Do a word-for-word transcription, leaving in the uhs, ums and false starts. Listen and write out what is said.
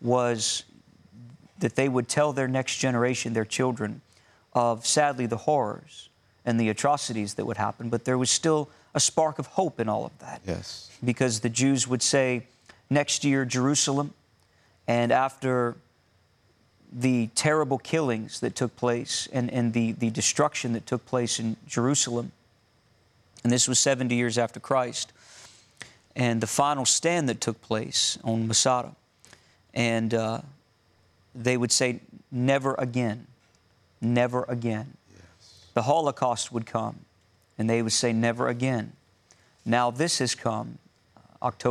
was that they would tell their next generation, their children, of sadly the horrors and the atrocities that would happen, but there was still a spark of hope in all of that. Yes. Because the Jews would say, next year, Jerusalem, and after the terrible killings that took place and, and the, the destruction that took place in Jerusalem, and this was seventy years after Christ, and the final stand that took place on Masada, and uh, they would say, never again, never again. Yes. The Holocaust would come, and they would say, never again. Now this has come, uh, October